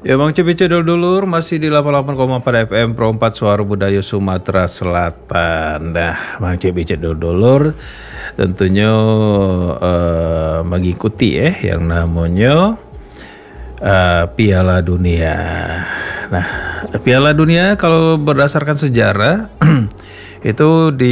Ya Bang Cepi Cedol Dulur masih di 88,4 FM Pro 4 Suara Budaya Sumatera Selatan. Nah Bang Cepi Cedol Dulur tentunya mengikuti yang namanya Piala Dunia. Nah Piala Dunia kalau berdasarkan sejarah itu di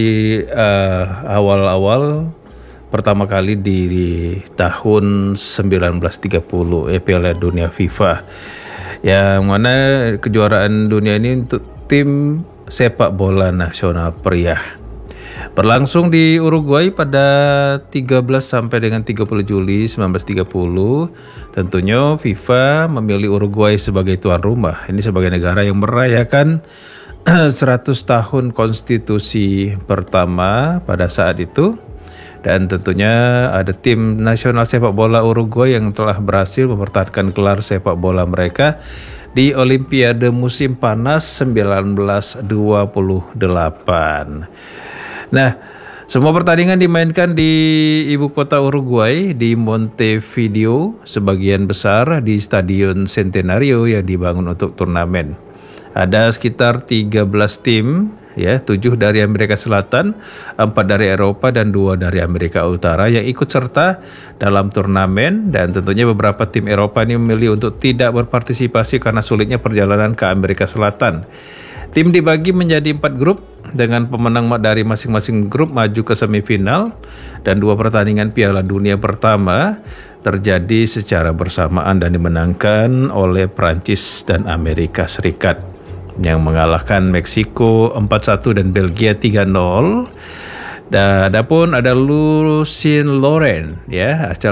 awal-awal pertama kali di tahun 1930 Piala Dunia FIFA, yang mana kejuaraan dunia ini untuk tim sepak bola nasional pria berlangsung di Uruguay pada 13 sampai dengan 30 Juli 1930. Tentunya FIFA memilih Uruguay sebagai tuan rumah. Ini sebagai negara yang merayakan 100 tahun konstitusi pertama pada saat itu. Dan tentunya ada tim nasional sepak bola Uruguay yang telah berhasil mempertahankan gelar sepak bola mereka di Olimpiade musim panas 1928. Nah, semua pertandingan dimainkan di ibu kota Uruguay di Montevideo, sebagian besar di Stadion Centenario yang dibangun untuk turnamen. Ada sekitar 13 tim, 7 dari Amerika Selatan, 4 dari Eropa dan 2 dari Amerika Utara yang ikut serta dalam turnamen. Dan tentunya beberapa tim Eropa ini memilih untuk tidak berpartisipasi karena sulitnya perjalanan ke Amerika Selatan. Tim dibagi menjadi 4 grup dengan pemenang dari masing-masing grup maju ke semifinal, dan 2 pertandingan Piala Dunia pertama terjadi secara bersamaan dan dimenangkan oleh Prancis dan Amerika Serikat yang mengalahkan Meksiko 4-1 dan Belgia 3-0. Dan adapun ada Lucien Laurent,